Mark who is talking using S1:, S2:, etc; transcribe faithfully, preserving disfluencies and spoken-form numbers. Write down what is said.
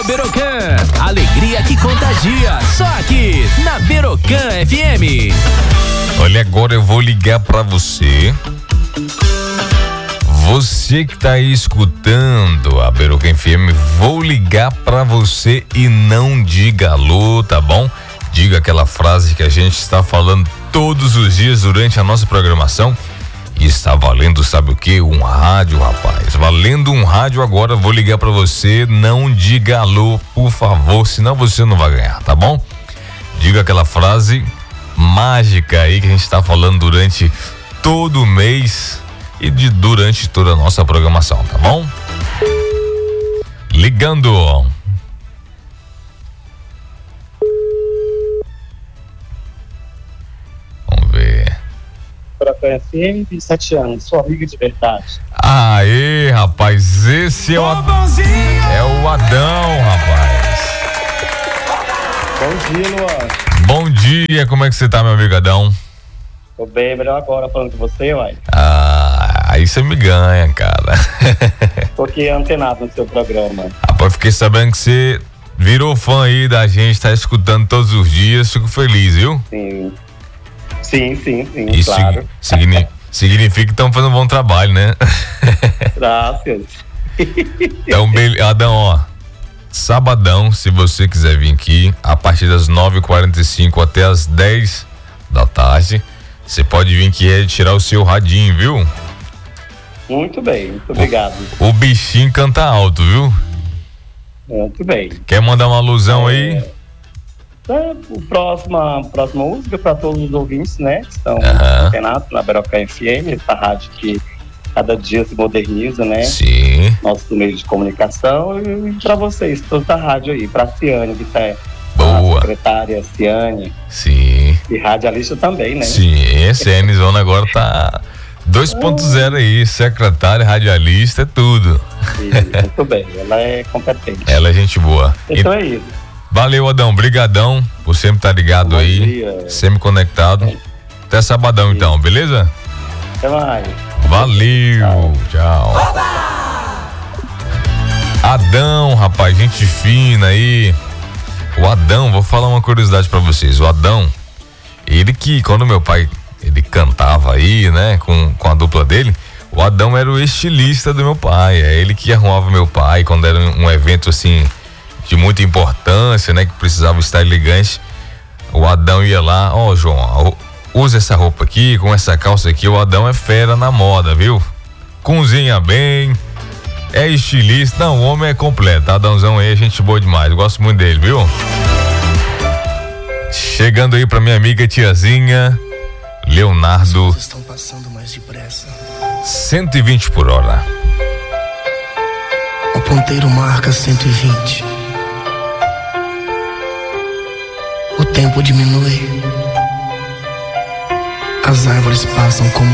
S1: Berocan, alegria que contagia, só aqui na Berocan F M.
S2: Olha, agora eu vou ligar pra você. Você que tá aí escutando a Berocan F M, vou ligar pra você e não diga alô, tá bom? Diga aquela frase que a gente está falando todos os dias durante a nossa programação. E está valendo, sabe o que? Um rádio, rapaz. Valendo um rádio agora, vou ligar pra você. Não diga alô, por favor, senão você não vai ganhar, tá bom? Diga aquela frase mágica aí que a gente está falando durante todo o mês e de, durante toda a nossa programação, tá bom? Ligando. Vamos ver.
S3: Berocan F M, vinte e sete anos, sou amiga de verdade.
S2: Aê, rapaz, esse é o, é o Adão, rapaz.
S3: Bom dia, Luan.
S2: Bom dia, como é que você tá, meu amigo Adão?
S3: Tô bem, melhor agora falando com você, uai.
S2: Ah, aí você me ganha, cara.
S3: Tô aqui antenado no seu programa.
S2: Rapaz, fiquei sabendo que você virou fã aí da gente, tá escutando todos os dias, fico feliz, viu?
S3: Sim. Sim, sim, sim,
S2: Isso
S3: claro.
S2: signi- significa que estão fazendo um bom trabalho, né?
S3: Graças.
S2: Então, be- Adão, ó, sabadão, se você quiser vir aqui, a partir das nove e quarenta e cinco até as dez da tarde, você pode vir aqui e tirar o seu radinho, viu?
S3: Muito bem, muito obrigado.
S2: O, o bichinho canta alto, viu?
S3: Muito bem.
S2: Quer mandar uma alusão aí?
S3: É, o próxima, próxima música para todos os ouvintes, né? Que estão
S2: Aham.
S3: antenados na Berocan F M, essa rádio que cada dia se moderniza, né?
S2: Sim.
S3: Nosso meio de comunicação, e para vocês, toda a rádio aí, pra Ciane, que tá
S2: Boa.
S3: a secretária Ciane,
S2: Sim.
S3: e radialista também, né?
S2: Sim, esse N Zona agora tá dois ponto zero aí, secretária, radialista, é tudo.
S3: E, muito bem, ela é competente.
S2: Ela é gente boa.
S3: Então é isso.
S2: Valeu, Adão, brigadão por sempre estar ligado
S3: Bom
S2: aí,
S3: dia.
S2: sempre conectado. Até sabadão então, beleza?
S3: Até mais.
S2: Valeu, tchau. Adão, rapaz, gente fina aí. O Adão, vou falar uma curiosidade pra vocês. O Adão, ele que, quando meu pai, ele cantava aí, né, com, com a dupla dele, o Adão era o estilista do meu pai. É ele que arrumava meu pai quando era um evento assim de muita importância, né, que precisava estar elegante. O Adão ia lá, ó, oh, João, usa essa roupa aqui, com essa calça aqui. O Adão é fera na moda, viu? Cozinha bem, é estilista. Não, o homem é completo. Adãozão aí é gente boa demais. Eu gosto muito dele, viu? Chegando aí pra minha amiga tiazinha Leonardo.
S4: Estão passando mais depressa.
S2: cento e vinte por hora.
S4: O ponteiro marca cento e vinte. O tempo diminui. As árvores passam como